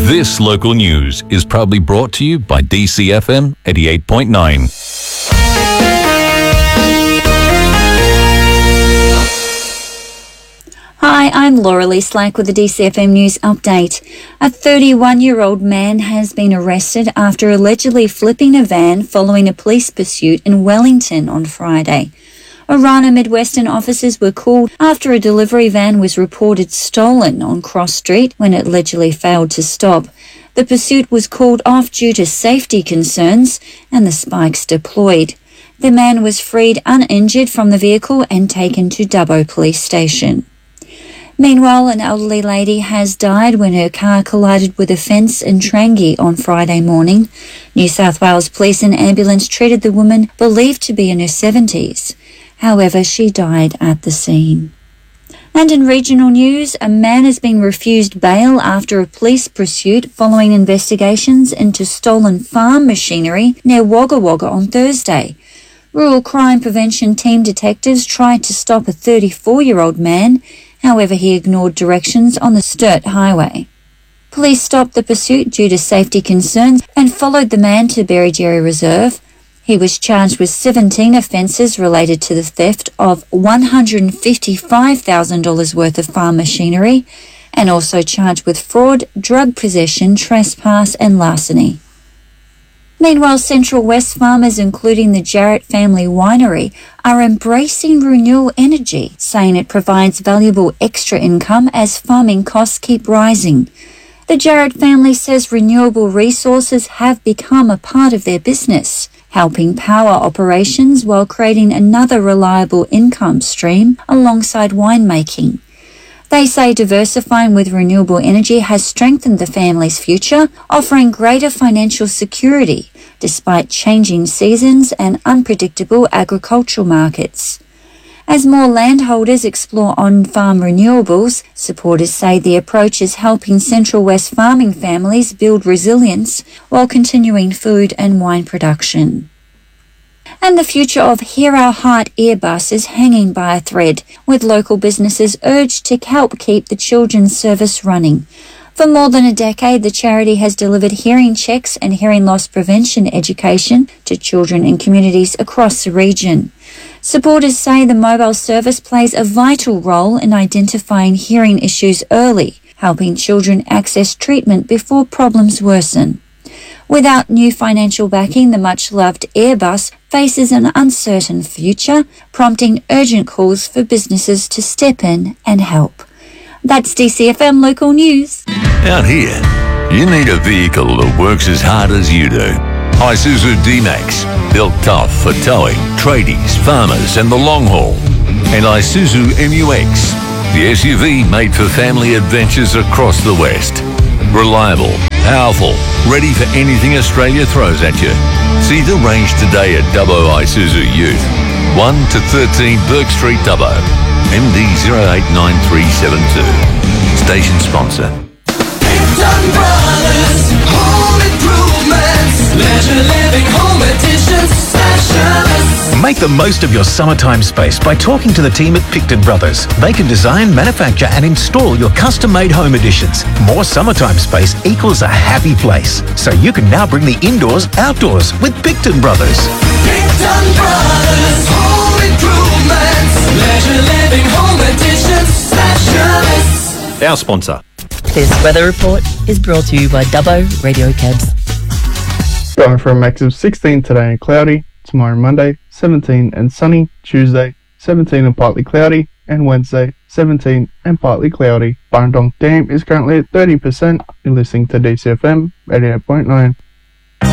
This local news is proudly brought to you by DCFM 88.9. Hi, I'm Laura Lee Slack with the DCFM News Update. A 31-year-old man has been arrested after allegedly flipping a van following a police pursuit in Wellington on Friday. Orana Midwestern officers were called after a delivery van was reported stolen on Cross Street when it allegedly failed to stop. The pursuit was called off due to safety concerns and the spikes deployed. The man was freed uninjured from the vehicle and taken to Dubbo Police Station. Meanwhile, an elderly lady has died when her car collided with a fence in Trangie on Friday morning. New South Wales Police and ambulance treated the woman believed to be in her 70s. However, she died at the scene. And in regional news, a man has been refused bail after a police pursuit following investigations into stolen farm machinery near Wagga Wagga on Thursday. Rural Crime Prevention Team detectives tried to stop a 34-year-old man. However, he ignored directions on the Sturt Highway. Police stopped the pursuit due to safety concerns and followed the man to Berrygerry Reserve. He was charged with 17 offences related to the theft of $155,000 worth of farm machinery and also charged with fraud, drug possession, trespass and larceny. Meanwhile, Central West farmers, including the Jarrett family winery, are embracing renewable energy, saying it provides valuable extra income as farming costs keep rising. The Jarrett family says renewable resources have become a part of their business, helping power operations while creating another reliable income stream alongside winemaking. They say diversifying with renewable energy has strengthened the family's future, offering greater financial security despite changing seasons and unpredictable agricultural markets. As more landholders explore on-farm renewables, supporters say the approach is helping Central West farming families build resilience while continuing food and wine production. And the future of Hear Our Heart Earbus is hanging by a thread, with local businesses urged to help keep the children's service running. For more than a decade, the charity has delivered hearing checks and hearing loss prevention education to children in communities across the region. Supporters say the mobile service plays a vital role in identifying hearing issues early, helping children access treatment before problems worsen. Without new financial backing, the much-loved Airbus faces an uncertain future, prompting urgent calls for businesses to step in and help. That's DCFM Local News. Out here, you need a vehicle that works as hard as you do. Isuzu D-Max, built tough for towing, tradies, farmers and the long haul. And Isuzu MU-X, the SUV made for family adventures across the West. Reliable, powerful, ready for anything Australia throws at you. See the range today at Dubbo Isuzu Youth, 1 to 13 Burke Street, Dubbo, MD 089372. Station sponsor. Picton Brothers, Home Improvements, Leisure Living Home Additions Specialists. Make the most of your summertime space by talking to the team at Picton Brothers. They can design, manufacture and install your custom-made home additions. More summertime space equals a happy place. So you can now bring the indoors outdoors with Picton Brothers. Picton Brothers, Home Improvements, Leisure Living Home Additions Specialists. Our sponsor. This weather report is brought to you by Dubbo Radio Cabs. Going for a max of 16 today and cloudy. Tomorrow Monday, 17 and sunny. Tuesday, 17 and partly cloudy. And Wednesday, 17 and partly cloudy. Burndong Dam is currently at 30%. You're listening to DCFM 88.9.